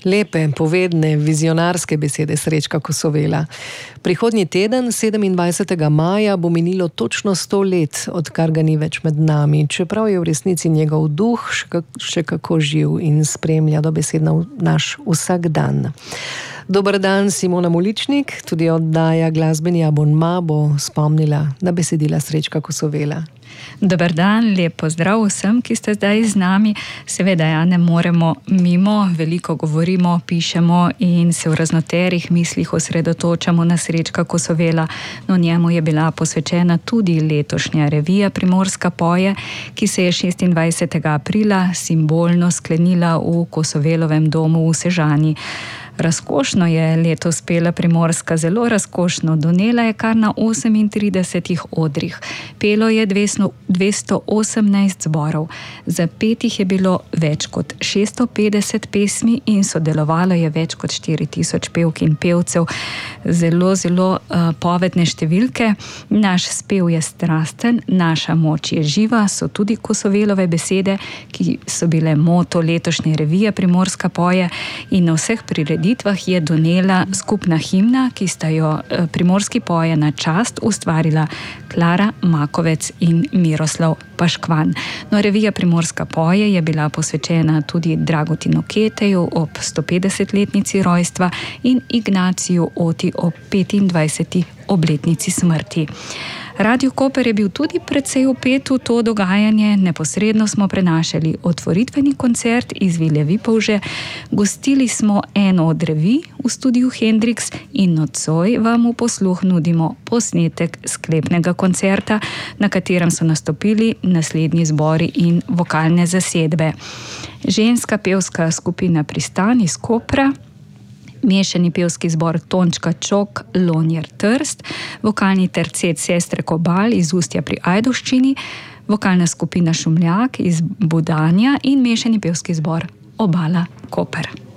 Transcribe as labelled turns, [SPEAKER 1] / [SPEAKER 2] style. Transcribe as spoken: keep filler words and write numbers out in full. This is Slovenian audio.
[SPEAKER 1] Lepe, povedne, vizionarske besede Srečka Kosovela. Prihodnji teden, sedemindvajsetega maja, bo minilo točno sto let, odkar ga ni več med nami, čeprav je v resnici njegov duh še kako živ in spremlja dobesedno naš vsak dan. Dober dan, Simona Moličnik, tudi oddaja Glasbeni abonma bo spomnila na besedila Srečka Kosovela.
[SPEAKER 2] Dober dan, lep pozdrav vsem, ki ste zdaj z nami. Seveda ja, ne moremo mimo, veliko govorimo, pišemo in se v raznoterih mislih osredotočamo na Srečka Kosovela. No, njemu je bila posvečena tudi letošnja revija Primorska poje, ki se je šestindvajsetega aprila simbolno sklenila v Kosovelovem domu v Sežani. Razkošno je letos pela Primorska, zelo razkošno. Donela je kar na osemintridesetih odrih. Pelo je dvesto osemnajst zborov. Zapetih je bilo več kot šeststo petdeset pesmi in sodelovalo je več kot štiri tisoč pevk in pevcev. Zelo, zelo uh, povedne številke. Naš spev je strasten, naša moč je živa, so tudi Kosovelove besede, ki so bile moto letošnje revije Primorska poje, in na vseh prireditvah je donela skupna himna, ki sta jo Primorski poje na čast ustvarila Klara Makovec in Miroslav Paškvan. No, revija Primorska poje je bila posvečena tudi Dragotinu Keteju ob stopetdesetletnici rojstva in Ignaciju Oti ob petindvajseti obletnici smrti. Radio Koper je bil tudi precej vpet v to dogajanje. Neposredno smo prenašali otvoritveni koncert iz Vile Vipavže, gostili smo eno od revij v studiu Hendrix in nocoj vam v posluh nudimo posnetek sklepnega koncerta, na katerem so nastopili naslednji zbori in vokalne zasedbe. Ženska pevska skupina Pristan iz Kopra, mešani pevski zbor Tončka Čok, Lonjer Trst, vokalni tercet Sestre Kobal iz Ustja pri Ajdovščini, vokalna skupina Šumljak iz Budanja in mešani pevski zbor Obala Koper.